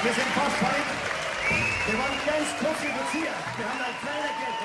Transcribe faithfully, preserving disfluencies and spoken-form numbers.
Wir sind fast fertig. Wir wollen ganz kurz reduzieren. Wir haben ein kleines Geld.